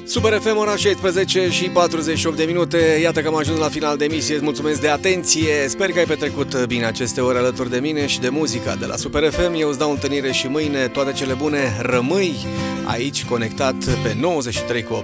Super FM, ora 16 și 48 de minute. Iată că am ajuns la final de emisie. Îți mulțumesc de atenție. Sper că ai petrecut bine aceste ore alături de mine și de muzica de la Super FM. Eu îți dau întâlnire și mâine. Toate cele bune. Rămâi aici conectat pe 93,8.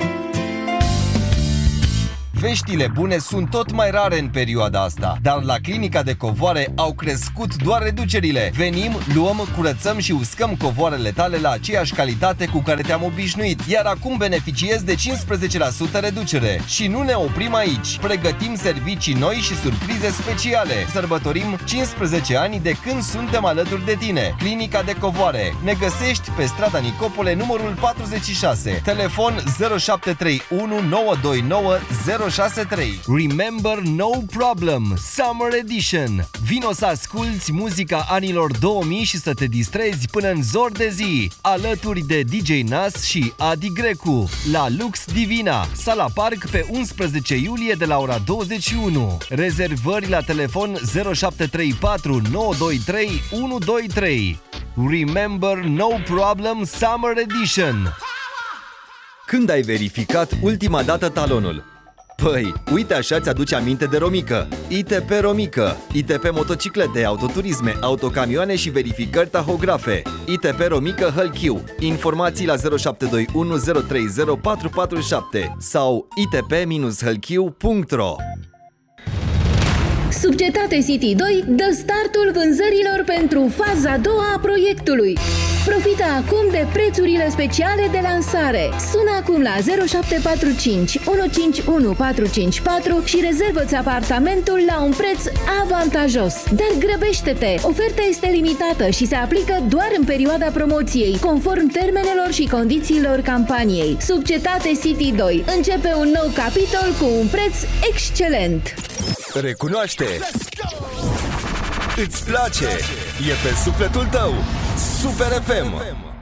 Veștile bune sunt tot mai rare în perioada asta, dar la Clinica de Covoare au crescut doar reducerile. Venim, luăm, curățăm și uscăm covoarele tale la aceeași calitate cu care te-am obișnuit, iar acum beneficiezi de 15% reducere. Și nu ne oprim aici. Pregătim servicii noi și surprize speciale. Sărbătorim 15 ani de când suntem alături de tine. Clinica de Covoare. Ne găsești pe strada Nicopole, numărul 46. Telefon 0731 929 063. Remember No Problem Summer Edition. Vino să asculți muzica anilor 2000 și să te distrezi până în zor de zi, alături de DJ Nas și Adi Grecu la Lux Divina, Sala Park, pe 11 iulie de la ora 21. Rezervări la telefon 0734 923 123. Remember No Problem Summer Edition. Când ai verificat ultima dată talonul? Păi, uite așa ți-aduce aminte de Romică. ITP Romică. ITP motociclete, autoturisme, autocamioane și verificări tahografe. ITP Romică Hălchiu. Informații la 0721 030 447 sau itp-hălchiu.ro. Subcetate City 2 dă startul vânzărilor pentru faza a doua a proiectului. Profită acum de prețurile speciale de lansare. Sună acum la 0745 151 454 și rezervă-ți apartamentul la un preț avantajos. Dar grăbește-te! Oferta este limitată și se aplică doar în perioada promoției, conform termenelor și condițiilor campaniei. Subcetate City 2 începe un nou capitol cu un preț excelent. Recunoaște! Îți place! E pe sufletul tău! Super FM!